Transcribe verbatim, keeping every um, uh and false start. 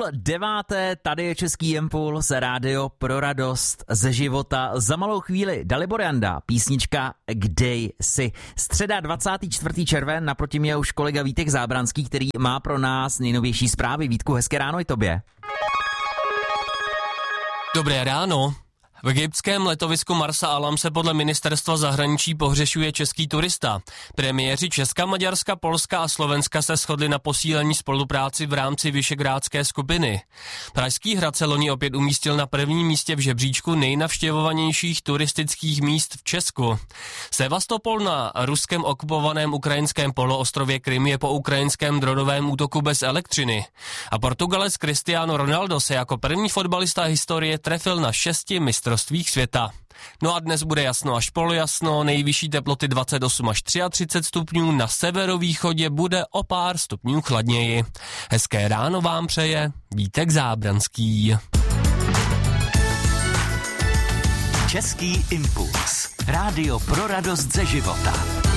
deváté, tady je Český impuls, rádio pro radost ze života. Za malou chvíli Dalibor Janda, písnička Kdej si. Středa dvacátého čtvrtého června, naproti mě už kolega Vítek Zábranský, který má pro nás nejnovější zprávy. Vítku, hezké ráno i tobě. Dobré ráno. V egyptském letovisku Marsa Alam se podle ministerstva zahraničí pohřešuje český turista. Premiéři Česka, Maďarska, Polska a Slovenska se shodli na posílení spolupráci v rámci Visegrádské skupiny. Pražský hrad se loni opět umístil na prvním místě v žebříčku nejnavštěvovanějších turistických míst v Česku. Sevastopol na ruskem okupovaném ukrajinském poloostrově Krym je po ukrajinském dronovém útoku bez elektřiny. A Portugalec Cristiano Ronaldo se jako první fotbalista historie trefil na šesti mistrovstvích světa. No a dnes bude jasno až polojasno, nejvyšší teploty dvacet osm až třicet tři stupňů, na severovýchodě bude o pár stupňů chladněji. Hezké ráno vám přeje Vítek Zábranský. Český impuls. Rádio pro radost ze života.